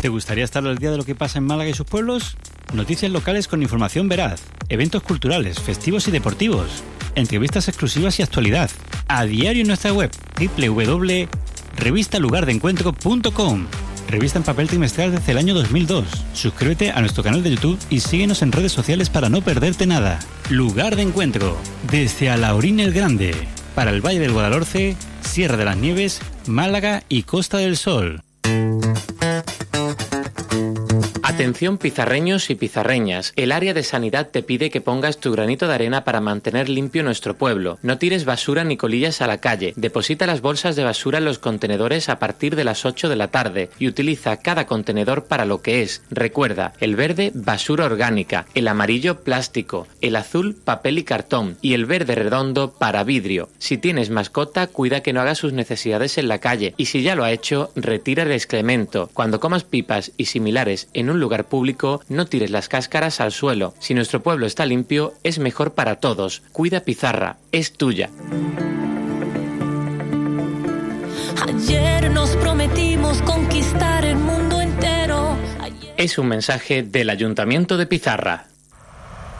¿Te gustaría estar al día de lo que pasa en Málaga y sus pueblos? Noticias locales con información veraz, eventos culturales, festivos y deportivos, entrevistas exclusivas y actualidad. A diario en nuestra web www.revistalugardencuentro.com. Revista en papel trimestral desde el año 2002. Suscríbete a nuestro canal de YouTube y síguenos en redes sociales para no perderte nada. Lugar de Encuentro, desde Alhaurín el Grande, para el Valle del Guadalhorce, Sierra de las Nieves, Málaga y Costa del Sol. Atención pizarreños y pizarreñas, el área de sanidad te pide que pongas tu granito de arena para mantener limpio nuestro pueblo. No tires basura ni colillas a la calle, deposita las bolsas de basura en los contenedores a partir de las 8 de la tarde y utiliza cada contenedor para lo que es. Recuerda, el verde, basura orgánica, el amarillo, plástico, el azul, papel y cartón y el verde redondo para vidrio. Si tienes mascota, cuida que no haga sus necesidades en la calle y si ya lo ha hecho, retira el excremento. Cuando comas pipas y similares en un lugar público, no tires las cáscaras al suelo. Si nuestro pueblo está limpio, es mejor para todos. Cuida Pizarra, es tuya. Ayer nos prometimos conquistar el mundo entero. Es un mensaje del Ayuntamiento de Pizarra.